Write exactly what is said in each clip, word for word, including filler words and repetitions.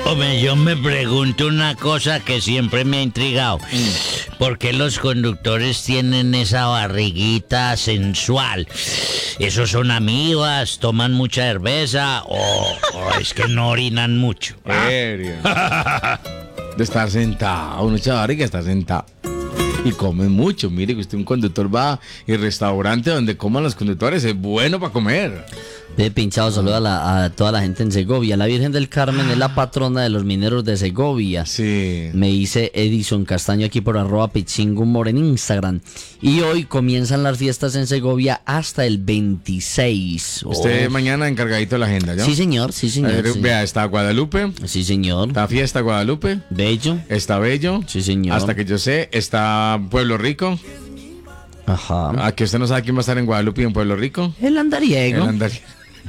Hombre, yo me pregunto una cosa que siempre me ha intrigado. ¿Por qué los conductores tienen esa barriguita sensual? ¿Esos son amibas? ¿Toman mucha cerveza? ¿O, o es que no orinan mucho? Serio. De estar sentado, uno echa barriga, está sentado. Y comen mucho. Mire que usted un conductor va al restaurante donde coman los conductores, es bueno para comer. De pinchado, saluda a, la- a toda la gente en Segovia. La Virgen del Carmen es la patrona de los mineros de Segovia. Sí. Me dice Edison Castaño aquí por arroba Pichingo Humor en Instagram. Y hoy comienzan las fiestas en Segovia hasta el veintiséis. Usted Oh. mañana encargadito de la agenda, ¿ya? Sí, señor, sí, A señor. ver, sí. vea, está Guadalupe, Sí, señor. está Fiesta Guadalupe, Bello. está Bello. Sí, señor. Hasta que yo sé, está Pueblo Rico. Ajá. Aquí usted no sabe quién va a estar en Guadalupe y en Pueblo Rico. El andariego. El andar-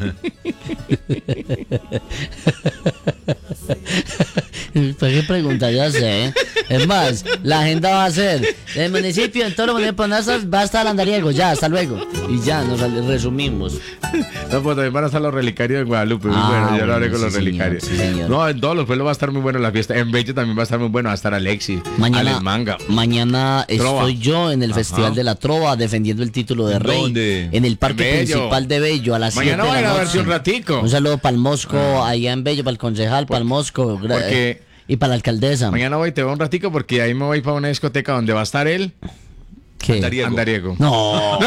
¿Para qué pregunta? Ya sé. Es más, la agenda va a ser el municipio, en todos los municipios va a estar el andariego. Ya, hasta luego. Y ya, nos resumimos. No, pues también van a estar los relicarios de Guadalupe. Muy Ah, bueno, yo lo haré bueno, con sí, los señor, relicarios. sí, señor. No, en todos los pueblos va a estar muy bueno la fiesta. En Bello también va a estar muy bueno. Va a estar Alexis, Mañana, Alex Manga. mañana Trova. estoy yo en el Ajá. Festival de la Trova defendiendo el título de rey. ¿Dónde? En el Parque En Bello. Principal de Bello a las siete Mañana de va a ir la a noche. verse un ratico. Un saludo para el Mosco, allá en Bello, para el concejal, para el Mosco. gra- porque- eh, y para la alcaldesa. Mañana voy, te voy un ratico porque ahí me voy para una discoteca donde va a estar él, ¿Qué? Andariego. Andariego. No.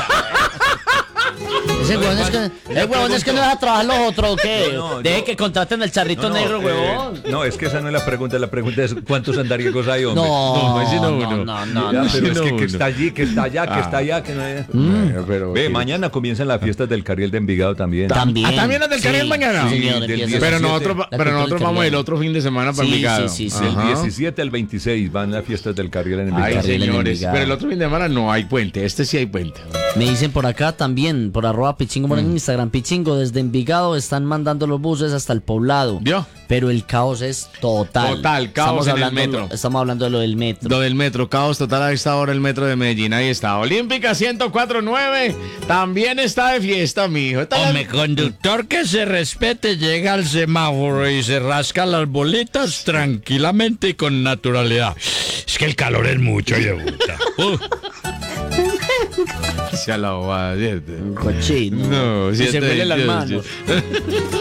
Ese huevón es que, el huevón es que no deja trabajar los otros, ¿o qué? No, no, Deje yo- que contraten el charrito No, no, negro, eh, huevón. no, es que esa no es la pregunta. La pregunta es ¿cuántos andariegos hay, hombre? No, no, ese no no, uno. no, no, Ya, no. pero es no, que, que no. está allí, que está allá, que Ah. está allá, que no es... Bueno, pero- Ve, mañana comienzan las fiestas del Carriel de Envigado también. También. Ah, ¿también las del Caribe mañana? Sí, señor, Sí, del empieza- diecisiete. Pero nosotros, La pero cultura nosotros vamos italiana. el otro fin de semana para Sí, Envigado. sí, sí, sí. Del Ajá. diecisiete al veintiséis van las fiestas del Carriel en Envigado. Ay, Carril en señores. Envigado. Pero el otro fin de semana no hay puente. Este sí hay puente. Me dicen por acá también, por arroba Pichingo por en Instagram. Pichingo, desde Envigado están mandando los buses hasta el poblado. ¿Vio? Pero el caos es total. Total, caos estamos en el hablando, metro. Estamos hablando de lo del metro. Lo del metro, caos total a esta hora el metro de Medellín. Ahí está. Olímpica ciento cuatro punto nueve. También está de fiesta, mijo. Está la- Hombre, conductor que se respete, llega al semáforo y se rasca las bolitas tranquilamente y con naturalidad. Es que el calor es mucho, yo puta. Uh. Se la bobada, ¿cierto? Cochino. No, Y se siete huele las veintiocho. manos.